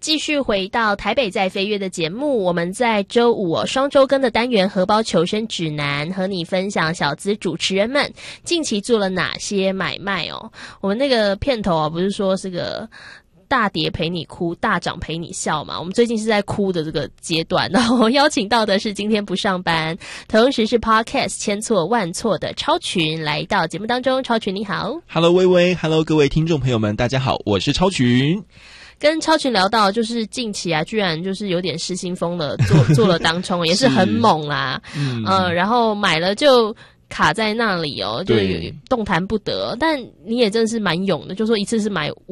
继续回到台北在飞跃的节目，我们在周五双周更的单元荷包求生指南，和你分享小资主持人们近期做了哪些买卖哦。我们那个片头不是说是个大跌陪你哭，大涨陪你笑嘛？我们最近是在哭的这个阶段，然后邀请到的是今天不上班，同时是 Podcast 千错万错的超群来到节目当中。超群你好。 Hello 微微 Hello 各位听众朋友们大家好，我是超群。 跟超群聊到就是近期居然就是有点失心疯了，做了当冲也是很猛啦。然后买了就卡在那里就动弹不得，但你也真的是蛮勇的，就说一次是买